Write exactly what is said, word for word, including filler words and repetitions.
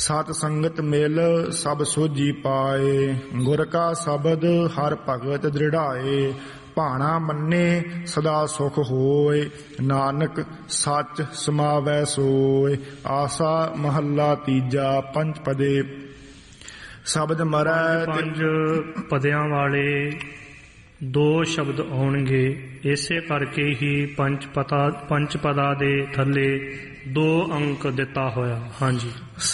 ਸਤ ਸੰਗਤ ਮਿਲ ਸਭ ਸੋਝੀ ਪਾਏ, ਗੁਰ ਕਾ ਸ਼ਬਦ ਹਰ ਭਗਤ ਦ੍ਰਿੜਾਏ। ਭਾਣਾ ਮੰਨੇ ਸਦਾ ਸੁਖ ਹੋਏ, ਨਾਨਕ ਸੱਚ ਸਮਾਵੈ ਸੋਏ। ਆਸਾ ਮਹੱਲਾ ਤੀਜਾ। ਪੰਜ ਪਦੇ ਸ਼ਬਦ ਮਰੈ। ਪੰਜ ਪਦਿਆਂ ਵਾਲੇ ਦੋ ਸ਼ਬਦ ਆਉਣਗੇ। ਇਸੇ ਕਰਕੇ ਹੀ ਪੰਜ ਪਤਾ ਪੰਜ ਪਦਾ ਦੇ ਥੱਲੇ ਦੋ ਅੰਕ ਦਿੱਤਾ ਹੋਇਆ। ਹਾਂਜੀ।